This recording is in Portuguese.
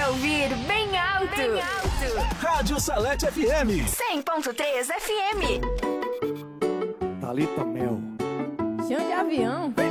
ouvir bem alto. Bem alto. Rádio Salete FM. 100.3 FM. Thalita Mel. Chão de avião.